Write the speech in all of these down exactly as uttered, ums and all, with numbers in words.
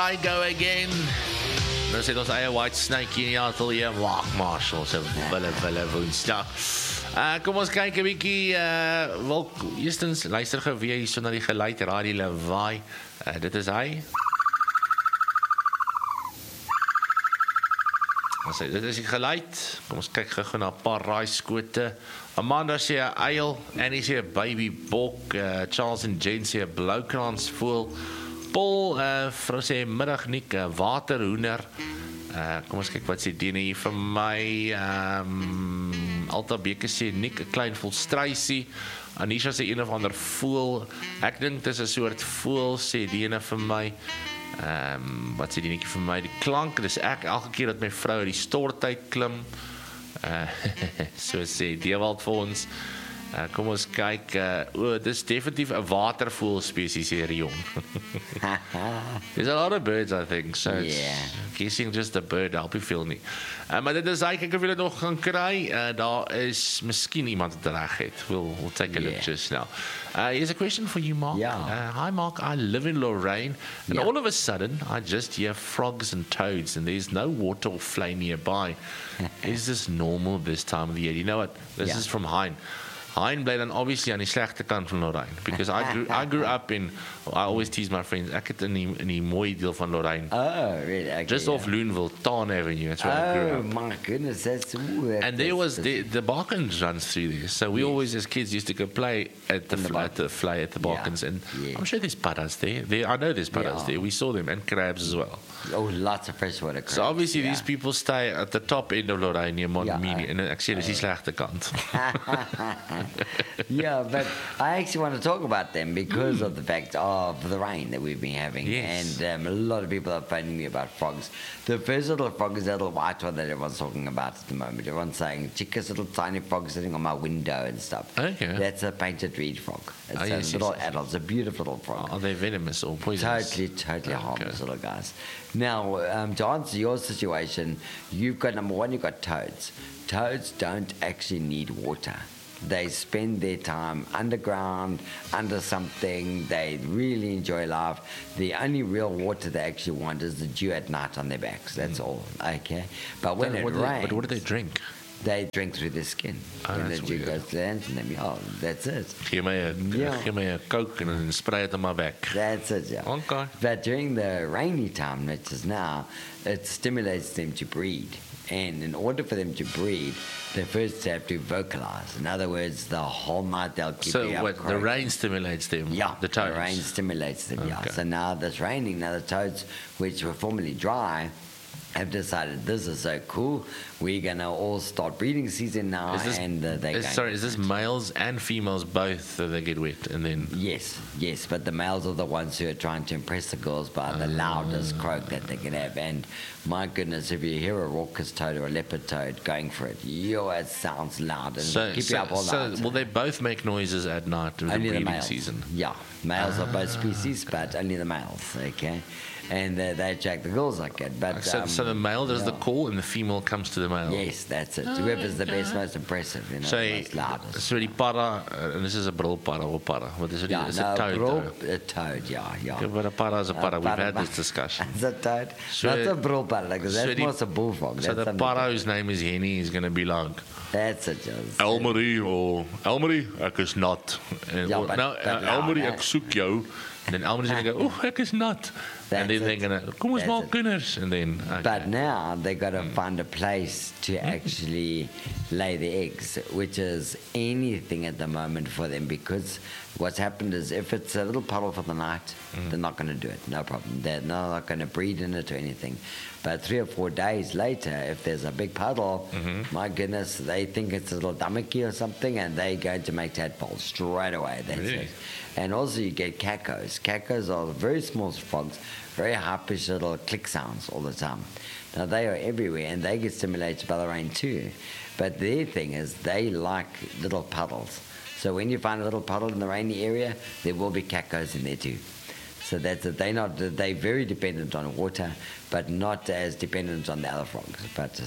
I go again. Nou sê ons eie White Snake hier in die ateljee, Mark Marshall se wille wille woensdag. Uh, kom ons kyk 'n bietjie, uh, wel, eerstens luister gou weer hierso na die geluid, Radio Lawaai. Uh, dit is hy. Ons sê, dit is die geluid. Kom ons kyk gou na 'n paar raaiskote. Amanda sê 'n uil, Annie sê 'n baby bok, uh, Charles en Jen sê 'n bloukransvoël. Paul, uh, vrou sê middag Nick, uh, waterhoender. Uh, kom ons kyk wat sê Dene hier vir my. Um, Alta Beke sê Nick, 'n klein volstruisie. Anisha sê een of ander voël. Ek dink dit is 'n soort voël, sê Dene vir my. Um, wat sê Dienetjie vir my? Die klank, dis ek elke keer dat my vrou uit die stort uit klim. Uh, so sê Dewald vir ons. Uh, kom ons kyk, uh, oh, dis definitief 'n watervoël spesies hier, Rion. There's a lot of birds, I think, so Yeah. it's guessing just a bird, help you feel nie. Uh, maar dit is hy, kyk of jy dit nog gaan kry. Uh, daar is miskien iemand wat reg het. We'll, we'll take a look Yeah. just now. Uh, here's a question for you, Mark. Yeah. Uh, hi, Mark, I live in Lorraine, and Yeah. all of a sudden, I just hear frogs and toads, and there's no water or flame nearby. Is this normal this time of the year? You know what? This Yeah. is from Hein. Hein bly dan obviously aan die slegte kant van Lorraine, because I grew, I grew up in, I always tease my friends, ek het in die, in die mooi deel van Lorraine, Oh, really? Okay, just yeah. off Loonville, Tarn Avenue, that's where I grew Oh, up. my goodness, that's... Ooh, that, And there that's, was, that's, the, the Balkans runs through there, so we Yes. always as kids used to go play at the, In the fl- Bal- at the fly at the Yeah. Balkans, and Yeah. I'm sure there's paras there. there, I know there's paras Yeah. there, we saw them, and crabs as well. Oh, lots of freshwater crabs. So obviously yeah. these people stay at the top end of Lorraine, near Montmini, Yeah. and ek sê dis die slegte kant. Yeah, but I actually want to talk about them because of the fact of the rain that we've been having. Yes. And um, a lot of people are phoning me about frogs. The first little frog is that little white one that everyone's talking about at the moment. Everyone's saying, Chica's little tiny frog sitting on my window and stuff. Okay. That's a painted reed frog. It's Oh, a yes, little yes, yes. adult. It's a beautiful little frog. Are they venomous or poisonous? Totally, totally Okay. harmless little guys. Now, um, to answer your situation, you've got, number one, you've got toads. Toads don't actually need water. They spend their time underground, under something. They really enjoy life. The only real water they actually want is the dew at night on their backs. That's Mm. all, okay? But when But it what do they- rains, But what do they drink? they drink through their skin. Oh, when that's the dew weird. goes to the hands and them, oh, that's it. Gee my 'n Ja. gee my 'n Coke en dan spray dit op my back. That's it, yeah. Okay. But during the rainy time, which is now, it stimulates them to breed. And in order for them to breed, they first have to vocalize. In other words, the whole night they'll keep So you up what? The croaking. rain stimulates them. Yeah, the toads. rain stimulates them, yeah. Okay. So now that's raining. Now the toads, which were formerly dry, have decided this is so cool. We're going to all start breeding season now. Is this, and uh, they is, sorry, is this males and females both that they get wet and then? Yes, yes, but the males are the ones who are trying to impress the girls by the loudest croak that they can have. And my goodness, if you hear a raucous toad or a leopard toad going for it, yo, it sounds loud and So, keep so, you up all so night. will they both make noises at night during the Only the breeding males. season? Yeah, males of both species, but only the males, okay? And uh, they attract the girls like that. But So, um, so the male does the yeah. call and the female comes to the male. Yes, that's it. Whoever's the best, most impressive, you know, So, the most loudest. so die para, uh, and this is a brilpara or para. What is it? Yeah, It's no, a toad. bro, though. a toad, yeah, yeah. Okay, but a para is a para. Uh, We've para- had this discussion. It's a toad. So- That's a brulpara, because so that's die- more a bullfrog. So That's the something para whose name is Henny is going to be like That's it, Jones. Elmarie or Elmarie, ek is nat. En, Ja, or, but- nou, but uh, loud, Elmarie, hè? ek soek jou. And then Elmarie's going to go, oh, ek is nat. And then That's they're it. going to, kom ons That's maak it. kinders. And then, okay. But now they got to find a place to actually lay the eggs, which is anything at the moment for them, because what's happened is if it's a little puddle for the night, they're not going to do it, no problem. They're not going to breed in it or anything. But three or four days later, if there's a big puddle, my goodness, they think it's a little dummicky or something, and they're going to make tadpoles straight away. That's Really? it. And also you get cacos. Cacos are very small frogs, very high-pitched little click sounds all the time. Now they are everywhere, and they get stimulated by the rain too. But their thing is they like little puddles. So when you find a little puddle in the rainy area, there will be cacos in there too. So that's it. They not they're very dependent on water, but not as dependent on the other frogs. But just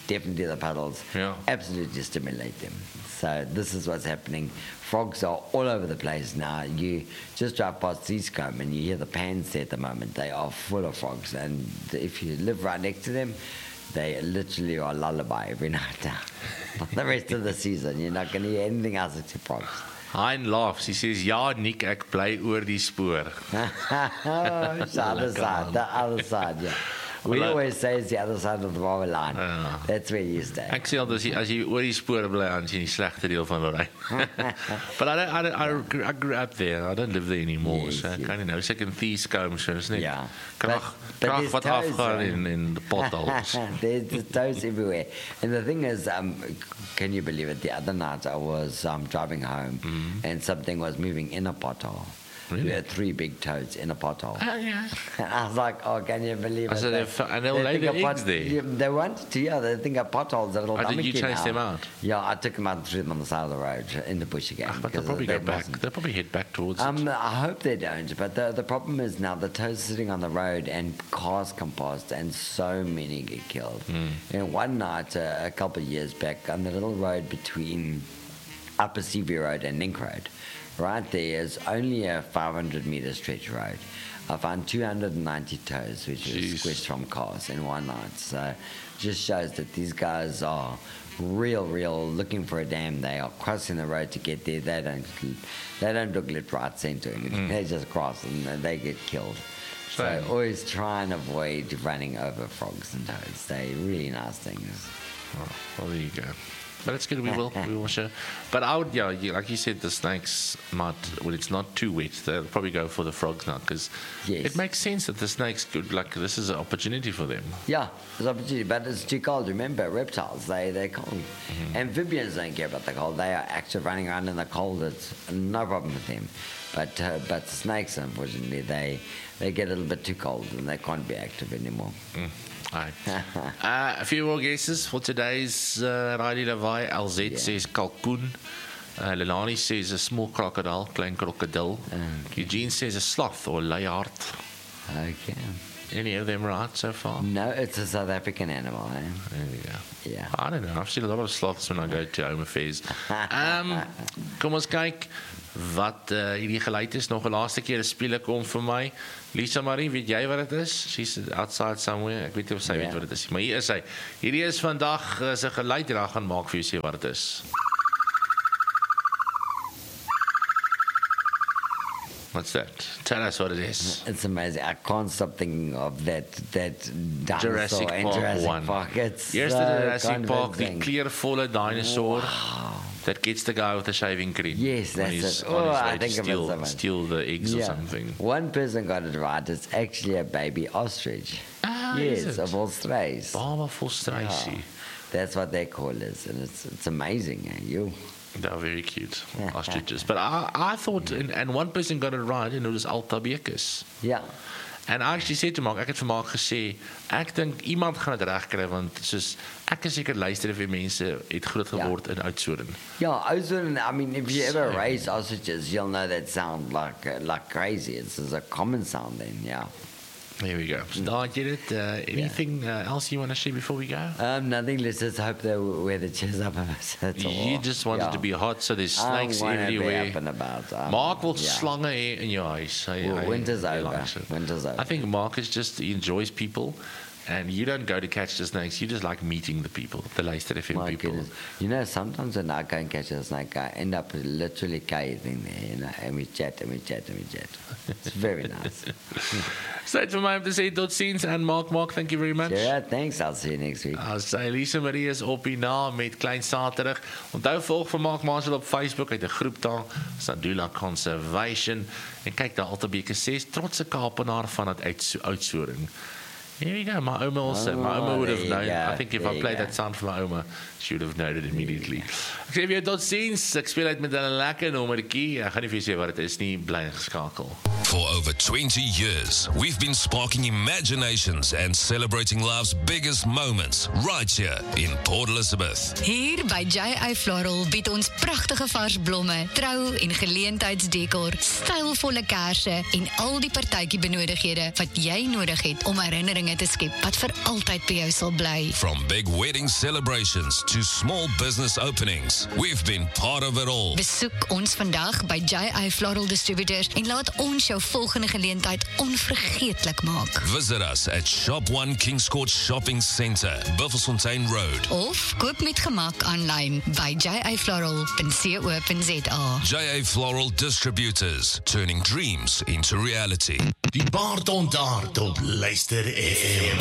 definitely the puddles, Yeah. absolutely stimulate them. So this is what's happening. Frogs are all over the place now. You just drive past Seascombe and you hear the pans there at the moment. They are full of frogs, and if you live right next to them, they literally are lullaby every night now. The rest of the season, you're not going to hear anything else except frogs. Hein laughs. He says, "Ja, Nick, ek bly oor die spoor." Oh, it's the other side, the other side, yeah. We Well, uh, always say it's the other side of the railway line. Yeah. That's where you stay. Ek sê altyd as jy as jy oor die spore bly, dan is jy in die slegte deel van Lorraine. But I don't, I don't, I, grew, I grew up there. I don't live there anymore. Yes, so ek yes. kan nie nou sê ek in Thiescombe, so is net Yeah. krag But- but krag there's wat toes, afgaan eh? in in die potholes. There's there's toes everywhere. And the thing is, um, can you believe it? The other night I was um, driving home and something was moving in a pothole. Really? We had three big toads in a pothole. Oh yeah. And I was like, oh, can you believe I it? said, They- they've- and they'll they lay think their a eggs there. Yeah, they wanted to, yeah. They think a pothole's a little Oh, did you dummy chase now. them out? Yeah, I took them out and threw them on the side of the road in the bush again. Ach, but they'll because probably they go back. mustn't. They'll probably head back towards it. Um, I hope they don't, but the, the problem is now the toads are sitting on the road and cars come past and so many get killed. And one night, uh, a couple of years back, on the little road between Upper Seaview Road and Link Road, right there is only a five hundred metre stretch road. I found two hundred ninety toads, which Jeez. was squished from cars in one night. So just shows that these guys are real, real looking for a dam. They are crossing the road to get there. They don't, they don't look left, right, centre. They just cross and they get killed. So Shame. always try and avoid running over frogs and toads. They're really nice things. Oh, well, there you go. But it's good. We will. We will show. But I would, yeah, you- like you said, the snakes might, when it's not too wet, they'll probably go for the frogs now because Yes. it makes sense that the snakes could, like, this is an opportunity for them. Yeah, there's opportunity, but it's too cold. Remember, reptiles, they, they're cold. Amphibians don't care about the cold. They are active running around in the cold. It's no problem with them. But uh, but snakes, unfortunately, they they get a little bit too cold and they can't be active anymore. All right. uh, a few more guesses for today's uh, Radio Levi. L Z Yeah. says kalkoen. Uh, Lelani says a small crocodile, klein krokodil. Okay. Eugene says a sloth or luiaard. Okay. Any of them right so far? No, it's a South African animal, eh? There we go. Yeah. I don't know. I've seen a lot of sloths when I go to home affairs. Um, kom ons kyk wat uh, hierdie geluid is. Nog 'n laaste keer speel ek om vir my. Lisa Marie, weet jy wat dit is? She's outside somewhere. Ek weet nie of sy Ja. weet wat dit is nie, maar hier is sy. Hierdie is vandag uh, se geluid wat gaan maak vir jou sê wat dit is. What's that? Tell us what it is. It's amazing. I can't stop thinking of that that dinosaur Jurassic in Park Jurassic one. Park. It's Here's so the Jurassic Park, die convincing. kleurvolle dinosaur that gets the guy with the shaving cream. Yes, on that's his, it. on Oh, his I way to think of it steal, so much. steal the eggs or Yeah. something. One person got it right. It's actually a baby ostrich. Ah, is yes, it? of all strays. Baba vol struisie. Yeah. That's what they call it, and it's it's amazing. Eh? You. They're very cute, ostriches. But I, I thought, and, and one person got it right, and it was Altabecus. Yeah. En I actually said to Mark, ek het vir Mark gesê, ek dink iemand gaan dit regkry want soos ek is seker luister vir mense het groot Ja. geword in Oudtshoorn. Yeah, Oudtshoorn, I mean, if you ever So- raise ostriches, you'll know that sound like uh, like crazy. It's, it's a common sound then, yeah. There we go. So daar het jy dit. Uh, anything uh, else you want to share before we go? Um, nothing. Let's just hope they wear the chairs up. That's all. You just want Yeah. it to be hot, so there's snakes I wanna be everywhere. up and about. Um, Mark wil yeah. slange hê in jou huis. Hy, Well, hy- winter's hy over. likes it. Winter's over. I think Mark is just he enjoys people, and you don't go to catch the snakes. You just like meeting the people, the Leicester F M My people. goodness. You know, sometimes when I go and catch a snake, I end up literally caving there, you know, and we chat and we chat and we chat. It's very nice. So it's for my to say tot ziens and Mark. Mark, thank you very much. Yeah, thanks. I'll see you next week. As sy Elise Marie is op die na met Klein Saterdag. Onthou volg vir Mark Marshall op Facebook uit 'n groep daar, Sadula Conservation. En kyk daar Altabeke ses trotse Kaapenaar van dit uit Oudtshoorn. Here we go. My oma also. Oh, my oma would have there you known. go, I think if there I you played go. that sound for my oma, she would have known it immediately. Ek sê vir jou tot ziens. Ek speel uit met 'n lekker nommertjie. Ek gaan nie vir jou sê wat dit is nie. Bly geskakel. For over twenty years, we've been sparking imaginations and celebrating life's biggest moments right here in Port Elizabeth. Hier by J I Floral bied ons pragtige vars blomme, trou- en geleentheidsdekor, stylvolle kersse en al die partytjie benodighede wat jy nodig het om herinneringe herinneringe te skep wat vir altyd by jou sal bly. From big wedding celebrations to small business openings, we've been part of it all. Besoek ons vandag by J I Floral Distributors en laat ons jou volgende geleentheid onvergeetlik maak. Visit us at Shop One Kings Court Shopping Centre, Buffelsfontein Road. Of koop met gemak aanlyn by j i floral dot co dot z a. J A Floral Distributors, turning dreams into reality. Die baard ontaard op Luister F M.